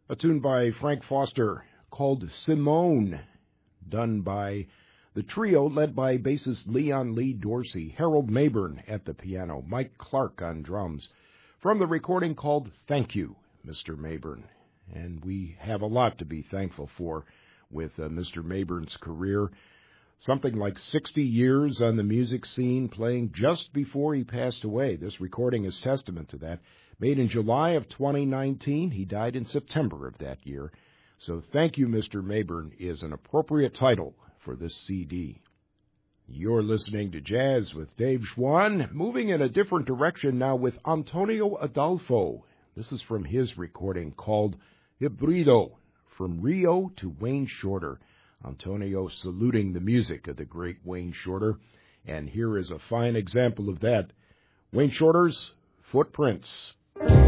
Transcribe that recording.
A tune by Frank Foster called Simone, done by the trio led by bassist Leon Lee Dorsey, Harold Mabern at the piano, Mike Clark on drums, from the recording called Thank You, Mr. Mabern. And we have a lot to be thankful for with Mr. Mabern's career. Something like 60 years on the music scene, playing just before he passed away. This recording is testament to that. Made in July of 2019. He died in September of that year. So Thank You, Mr. Mabern is an appropriate title for this CD. You're listening to Jazz with Dave Schwann, moving in a different direction now with Antonio Adolfo. This is from his recording called Hybrido, From Rio to Wayne Shorter. Antonio saluting the music of the great Wayne Shorter, and here is a fine example of that. Wayne Shorter's Footprints.